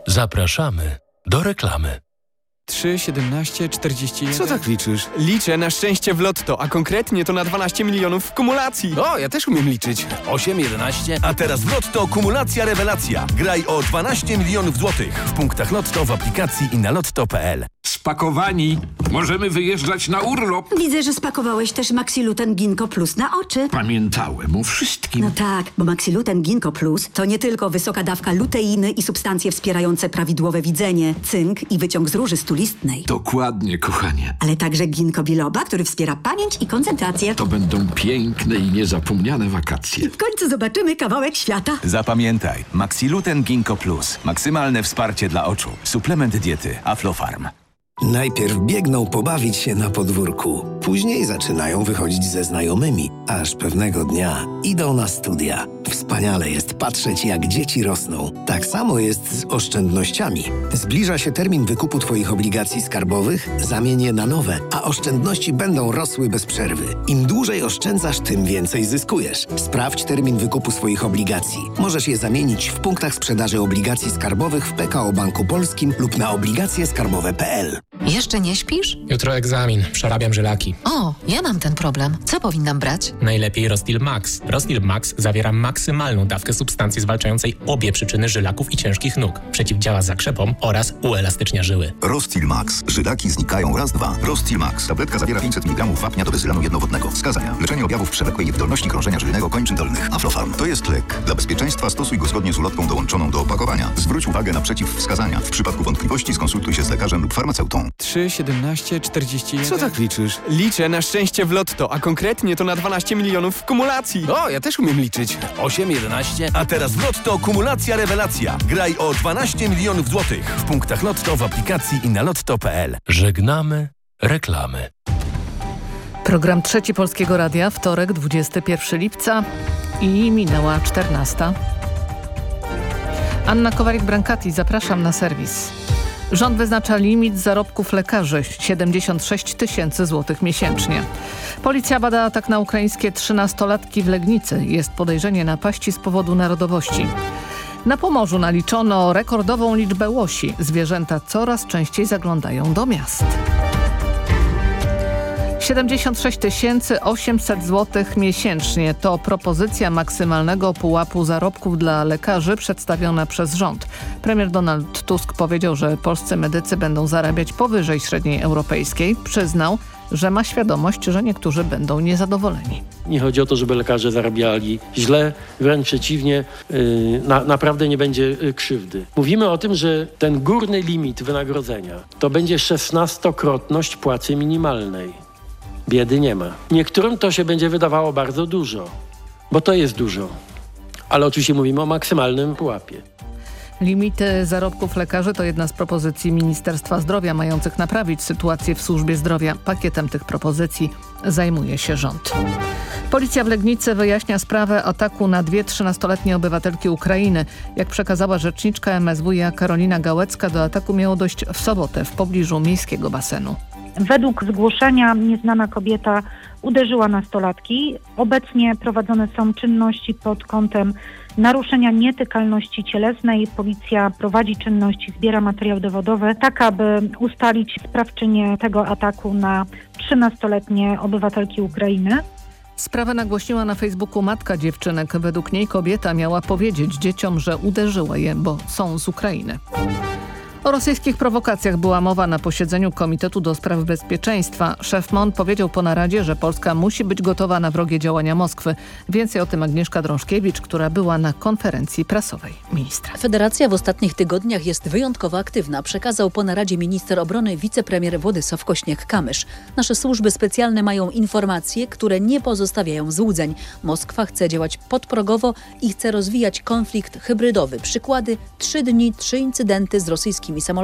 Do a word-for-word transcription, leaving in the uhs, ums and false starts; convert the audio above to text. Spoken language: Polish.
Zapraszamy do reklamy. trzy, siedemnaście, czterdzieści jeden. Co tak liczysz? Liczę na szczęście w lotto, a konkretnie to na dwanaście milionów w kumulacji. O, ja też umiem liczyć. osiem, jedenaście. A teraz w Lotto kumulacja rewelacja. Graj o dwanaście milionów złotych w punktach Lotto, w aplikacji i na lotto kropka p l. Spakowani. Możemy wyjeżdżać na urlop. Widzę, że spakowałeś też Maxiluten Ginkgo Plus na oczy. Pamiętałem o wszystkim. No tak, bo Maxiluten Ginkgo Plus to nie tylko wysoka dawka luteiny i substancje wspierające prawidłowe widzenie, cynk i wyciąg z róży stulistnej. Dokładnie, kochanie. Ale także ginkgo biloba, który wspiera pamięć i koncentrację. To będą piękne i niezapomniane wakacje. W końcu zobaczymy kawałek świata. Zapamiętaj, Maxiluten Ginkgo Plus. Maksymalne wsparcie dla oczu. Suplement diety Aflofarm. Najpierw biegną pobawić się na podwórku, później zaczynają wychodzić ze znajomymi, aż pewnego dnia idą na studia. Wspaniale jest patrzeć, jak dzieci rosną. Tak samo jest z oszczędnościami. Zbliża się termin wykupu Twoich obligacji skarbowych, zamień je na nowe, a oszczędności będą rosły bez przerwy. Im dłużej oszczędzasz, tym więcej zyskujesz. Sprawdź termin wykupu swoich obligacji. Możesz je zamienić w punktach sprzedaży obligacji skarbowych w P K O Banku Polskim lub na obligacje skarbowe kropka p l. Jeszcze nie śpisz? Jutro egzamin. Przerabiam żylaki. O, ja mam ten problem. Co powinnam brać? Najlepiej Rostil Max. Rostil Max zawiera maksymalną dawkę substancji zwalczającej obie przyczyny żylaków i ciężkich nóg. Przeciwdziała zakrzepom oraz uelastycznia żyły. Rostil Max. Żylaki znikają raz, dwa. Rostil Max. Tabletka zawiera pięćset miligramów wapnia do bezylanu jednowodnego. Wskazania. Leczenie objawów przewlekłej niewydolności krążenia żylnego kończyn dolnych. Aflofarm. To jest lek. Dla bezpieczeństwa stosuj go zgodnie z ulotką dołączoną do opakowania. Zwróć uwagę na przeciwwskazania. W przypadku wątpliwości skonsultuj się z lekarzem lub farmaceutą. trzy, siedemnaście, czterdzieści jeden. Co tak liczysz? Liczę na szczęście w lotto, a konkretnie to na dwanaście milionów w kumulacji. O, ja też umiem liczyć. osiem, jedenaście. A teraz w Lotto kumulacja rewelacja. Graj o dwanaście milionów złotych w punktach Lotto, w aplikacji i na lotto kropka p l. Żegnamy reklamy. Program Trzeci Polskiego Radia, wtorek, dwudziestego pierwszego lipca i minęła czternasta. Anna Kowalik-Brankati, zapraszam na serwis. Rząd wyznacza limit zarobków lekarzy siedemdziesiąt sześć tysięcy złotych miesięcznie. Policja bada atak na ukraińskie trzynastolatki w Legnicy. Jest podejrzenie napaści z powodu narodowości. Na Pomorzu naliczono rekordową liczbę łosi. Zwierzęta coraz częściej zaglądają do miast. siedemdziesiąt sześć tysięcy osiemset złotych miesięcznie to propozycja maksymalnego pułapu zarobków dla lekarzy przedstawiona przez rząd. Premier Donald Tusk powiedział, że polscy medycy będą zarabiać powyżej średniej europejskiej. Przyznał, że ma świadomość, że niektórzy będą niezadowoleni. Nie chodzi o to, żeby lekarze zarabiali źle, wręcz przeciwnie, yy, na, naprawdę nie będzie yy, krzywdy. Mówimy o tym, że ten górny limit wynagrodzenia to będzie szesnastokrotność płacy minimalnej. Biedy nie ma. Niektórym to się będzie wydawało bardzo dużo, bo to jest dużo. Ale oczywiście mówimy o maksymalnym pułapie. Limity zarobków lekarzy to jedna z propozycji Ministerstwa Zdrowia mających naprawić sytuację w służbie zdrowia. Pakietem tych propozycji zajmuje się rząd. Policja w Legnicy wyjaśnia sprawę ataku na dwie trzynastoletnie obywatelki Ukrainy. Jak przekazała rzeczniczka M S W Karolina Gałecka, do ataku miało dojść w sobotę w pobliżu miejskiego basenu. Według zgłoszenia nieznana kobieta uderzyła nastolatki. Obecnie prowadzone są czynności pod kątem naruszenia nietykalności cielesnej. Policja prowadzi czynności, zbiera materiał dowodowy, tak aby ustalić sprawczynię tego ataku na trzynastoletnie obywatelki Ukrainy. Sprawę nagłośniła na Facebooku matka dziewczynek. Według niej kobieta miała powiedzieć dzieciom, że uderzyła je, bo są z Ukrainy. O rosyjskich prowokacjach była mowa na posiedzeniu Komitetu do Spraw Bezpieczeństwa. Szef M O N powiedział po naradzie, że Polska musi być gotowa na wrogie działania Moskwy. Więcej o tym Agnieszka Drążkiewicz, która była na konferencji prasowej ministra. Federacja w ostatnich tygodniach jest wyjątkowo aktywna, przekazał po naradzie minister obrony wicepremier Władysław Kośniak-Kamysz. Nasze służby specjalne mają informacje, które nie pozostawiają złudzeń. Moskwa chce działać podprogowo i chce rozwijać konflikt hybrydowy. Przykłady: trzy dni, trzy incydenty z rosyjskimi samolotami.